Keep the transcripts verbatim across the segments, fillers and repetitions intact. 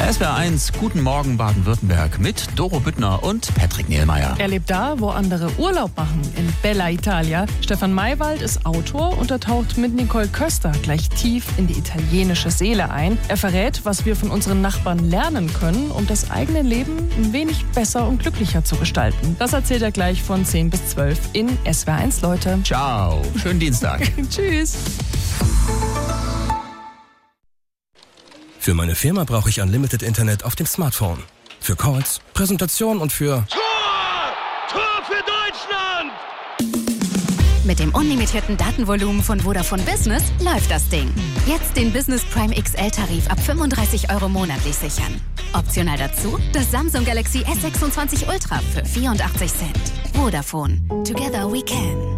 S W R eins, guten Morgen Baden-Württemberg mit Doro Büttner und Patrick Niehlmeier. Er lebt da, wo andere Urlaub machen, in Bella Italia. Stefan Maywald ist Autor und er taucht mit Nicole Köster gleich tief in die italienische Seele ein. Er verrät, was wir von unseren Nachbarn lernen können, um das eigene Leben ein wenig besser und glücklicher zu gestalten. Das erzählt er gleich von zehn bis zwölf in S W R eins, Leute. Ciao, schönen Dienstag. Tschüss. Für meine Firma brauche ich Unlimited Internet auf dem Smartphone. Für Calls, Präsentationen und für... Tor! Tor für Deutschland! Mit dem unlimitierten Datenvolumen von Vodafone Business läuft das Ding. Jetzt den Business Prime X L-Tarif ab fünfunddreißig Euro monatlich sichern. Optional dazu das Samsung Galaxy S sechsundzwanzig Ultra für vierundachtzig Cent. Vodafone. Together we can.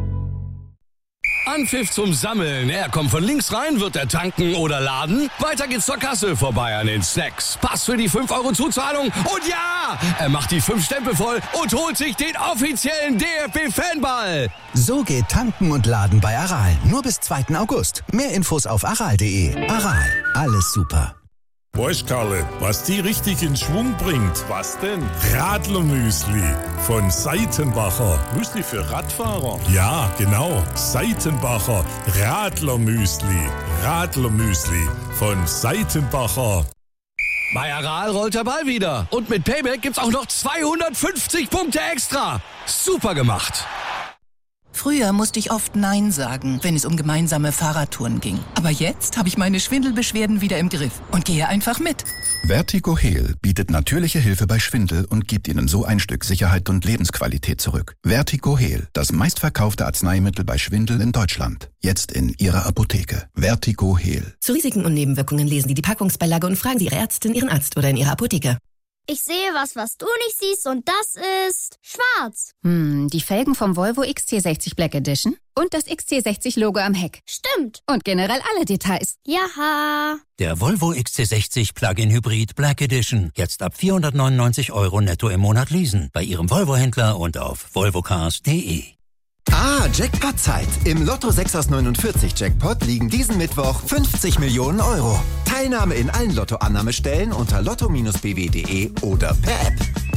Anpfiff zum Sammeln. Er kommt von links rein, wird er tanken oder laden. Weiter geht's zur Kasse, vorbei an den Snacks. Pass für die fünf Euro Zuzahlung. Und ja, er macht die fünf Stempel voll und holt sich den offiziellen D F B-Fanball. So geht Tanken und Laden bei Aral. Nur bis zweiten August. Mehr Infos auf aral punkt de. Aral, alles super. Weißt Karle, was die richtig in Schwung bringt? Was denn? Radlermüsli von Seitenbacher. Müsli für Radfahrer? Ja, genau. Seitenbacher Radlermüsli. Radlermüsli von Seitenbacher. Bei Aral rollt der Ball wieder. Und mit Payback gibt's auch noch zweihundertfünfzig Punkte extra. Super gemacht. Früher musste ich oft Nein sagen, wenn es um gemeinsame Fahrradtouren ging. Aber jetzt habe ich meine Schwindelbeschwerden wieder im Griff und gehe einfach mit. Vertigo Heal bietet natürliche Hilfe bei Schwindel und gibt Ihnen so ein Stück Sicherheit und Lebensqualität zurück. Vertigo Heal, das meistverkaufte Arzneimittel bei Schwindel in Deutschland. Jetzt in Ihrer Apotheke. Vertigo Heal. Zu Risiken und Nebenwirkungen lesen Sie die Packungsbeilage und fragen Sie Ihre Ärztin, Ihren Arzt oder in Ihrer Apotheke. Ich sehe was, was du nicht siehst, und das ist schwarz. Hm, die Felgen vom Volvo X C sechzig Black Edition und das X C sechzig Logo am Heck. Stimmt. Und generell alle Details. Jaha. Der Volvo X C sechzig Plug-in Hybrid Black Edition. Jetzt ab vierhundertneunundneunzig Euro netto im Monat leasen. Bei Ihrem Volvo-Händler und auf volvocars punkt de. Ah, Jackpot-Zeit. Im Lotto sechs aus neunundvierzig Jackpot liegen diesen Mittwoch fünfzig Millionen Euro. Teilnahme in allen Lottoannahmestellen unter lotto Bindestrich b w punkt de oder per App.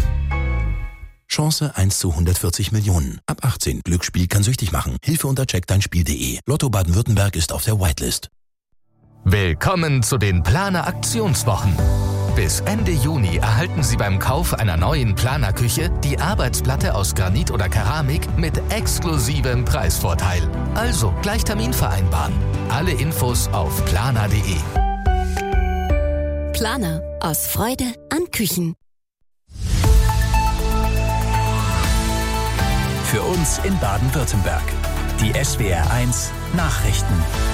Chance eins zu hundertvierzig Millionen. Ab achtzehn. Glücksspiel kann süchtig machen. Hilfe unter check dein Spiel punkt de. Lotto Baden-Württemberg ist auf der Whitelist. Willkommen zu den Planer Aktionswochen. Bis Ende Juni erhalten Sie beim Kauf einer neuen Planerküche die Arbeitsplatte aus Granit oder Keramik mit exklusivem Preisvorteil. Also gleich Termin vereinbaren. Alle Infos auf planer punkt de. Planer. Aus Freude an Küchen. Für uns in Baden-Württemberg. Die S W R eins Nachrichten.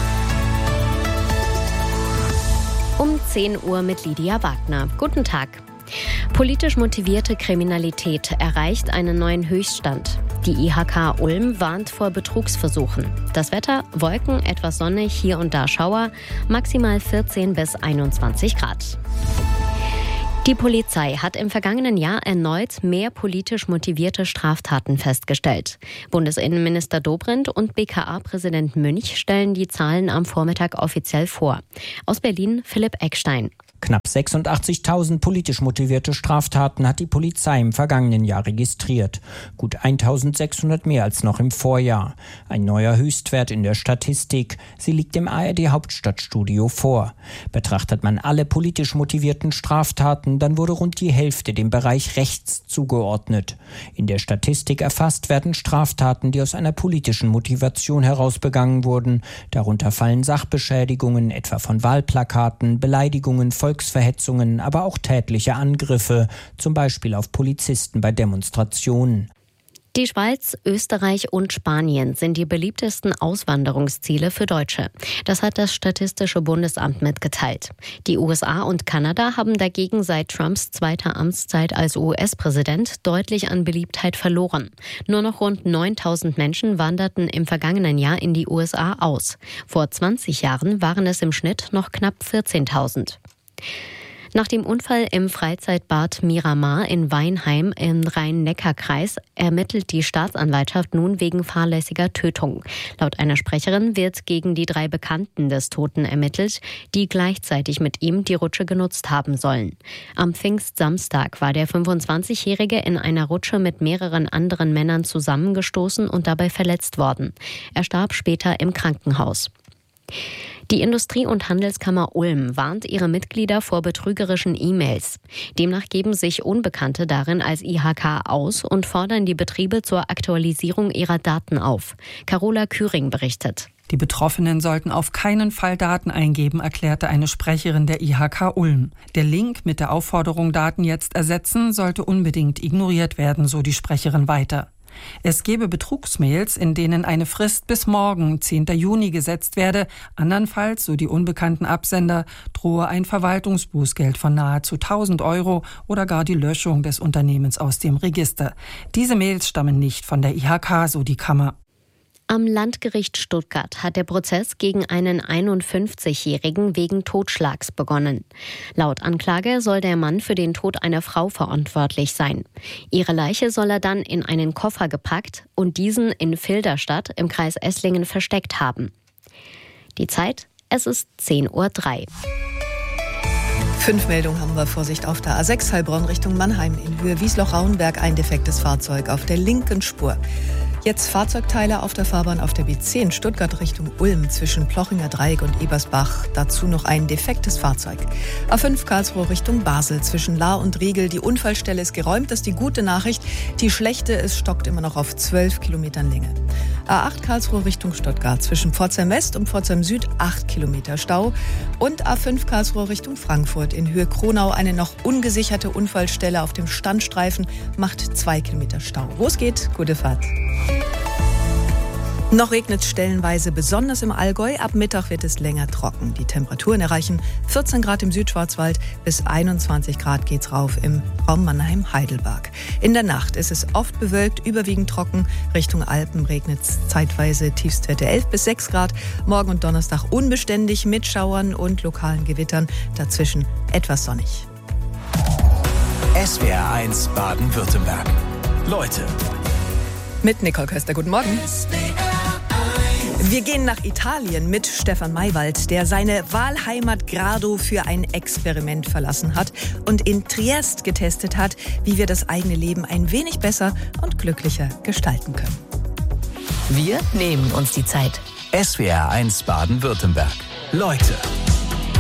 Um zehn Uhr mit Lydia Wagner. Guten Tag. Politisch motivierte Kriminalität erreicht einen neuen Höchststand. Die I H K Ulm warnt vor Betrugsversuchen. Das Wetter: Wolken, etwas sonnig, hier und da Schauer, maximal vierzehn bis einundzwanzig Grad. Die Polizei hat im vergangenen Jahr erneut mehr politisch motivierte Straftaten festgestellt. Bundesinnenminister Dobrindt und B K A-Präsident Münch stellen die Zahlen am Vormittag offiziell vor. Aus Berlin Philipp Eckstein. Knapp sechsundachtzigtausend politisch motivierte Straftaten hat die Polizei im vergangenen Jahr registriert. Gut eintausendsechshundert mehr als noch im Vorjahr. Ein neuer Höchstwert in der Statistik. Sie liegt im A R D-Hauptstadtstudio vor. Betrachtet man alle politisch motivierten Straftaten, dann wurde rund die Hälfte dem Bereich rechts zugeordnet. In der Statistik erfasst werden Straftaten, die aus einer politischen Motivation heraus begangen wurden. Darunter fallen Sachbeschädigungen, etwa von Wahlplakaten, Beleidigungen, Volksverhetzungen, aber auch tätliche Angriffe, zum Beispiel auf Polizisten bei Demonstrationen. Die Schweiz, Österreich und Spanien sind die beliebtesten Auswanderungsziele für Deutsche. Das hat das Statistische Bundesamt mitgeteilt. Die U S A und Kanada haben dagegen seit Trumps zweiter Amtszeit als U S-Präsident deutlich an Beliebtheit verloren. Nur noch rund neuntausend Menschen wanderten im vergangenen Jahr in die U S A aus. Vor zwanzig Jahren waren es im Schnitt noch knapp vierzehntausend. Nach dem Unfall im Freizeitbad Miramar in Weinheim im Rhein-Neckar-Kreis ermittelt die Staatsanwaltschaft nun wegen fahrlässiger Tötung. Laut einer Sprecherin wird gegen die drei Bekannten des Toten ermittelt, die gleichzeitig mit ihm die Rutsche genutzt haben sollen. Am Pfingstsamstag war der fünfundzwanzigjährige in einer Rutsche mit mehreren anderen Männern zusammengestoßen und dabei verletzt worden. Er starb später im Krankenhaus. Die Industrie- und Handelskammer Ulm warnt ihre Mitglieder vor betrügerischen E-Mails. Demnach geben sich Unbekannte darin als I H K aus und fordern die Betriebe zur Aktualisierung ihrer Daten auf. Carola Küring berichtet. Die Betroffenen sollten auf keinen Fall Daten eingeben, erklärte eine Sprecherin der I H K Ulm. Der Link mit der Aufforderung, Daten jetzt ersetzen, sollte unbedingt ignoriert werden, so die Sprecherin weiter. Es gebe Betrugsmails, in denen eine Frist bis morgen, zehnten Juni, gesetzt werde. Andernfalls, so die unbekannten Absender, drohe ein Verwaltungsbußgeld von nahezu tausend Euro oder gar die Löschung des Unternehmens aus dem Register. Diese Mails stammen nicht von der I H K, so die Kammer. Am Landgericht Stuttgart hat der Prozess gegen einen einundfünfzigjährigen wegen Totschlags begonnen. Laut Anklage soll der Mann für den Tod einer Frau verantwortlich sein. Ihre Leiche soll er dann in einen Koffer gepackt und diesen in Filderstadt im Kreis Esslingen versteckt haben. Die Zeit, es ist zehn Uhr drei. Fünf Meldungen haben wir. Vorsicht auf der A sechs Heilbronn Richtung Mannheim. In Höhe Wiesloch-Rauenberg ein defektes Fahrzeug auf der linken Spur. Jetzt Fahrzeugteile auf der Fahrbahn auf der B zehn Stuttgart Richtung Ulm zwischen Plochinger Dreieck und Ebersbach. Dazu noch ein defektes Fahrzeug. A fünf Karlsruhe Richtung Basel zwischen Lahr und Riegel. Die Unfallstelle ist geräumt, das ist die gute Nachricht. Die schlechte, es stockt immer noch auf zwölf Kilometern Länge. A acht Karlsruhe Richtung Stuttgart zwischen Pforzheim West und Pforzheim Süd acht Kilometer Stau. Und A fünf Karlsruhe Richtung Frankfurt in Höhe Kronau eine noch ungesicherte Unfallstelle auf dem Standstreifen macht zwei Kilometer Stau. Wo es geht, gute Fahrt. Noch regnet es stellenweise, besonders im Allgäu. Ab Mittag wird es länger trocken. Die Temperaturen erreichen vierzehn Grad im Südschwarzwald, bis einundzwanzig Grad geht's rauf im Raum Mannheim-Heidelberg. In der Nacht ist es oft bewölkt, überwiegend trocken. Richtung Alpen regnet es zeitweise, Tiefstwerte elf bis sechs Grad. Morgen und Donnerstag unbeständig mit Schauern und lokalen Gewittern. Dazwischen etwas sonnig. S W R eins Baden-Württemberg. Leute. Mit Nicole Köster, guten Morgen. Wir gehen nach Italien mit Stefan Maywald, der seine Wahlheimat Grado für ein Experiment verlassen hat und in Triest getestet hat, wie wir das eigene Leben ein wenig besser und glücklicher gestalten können. Wir nehmen uns die Zeit. S W R eins Baden-Württemberg. Leute.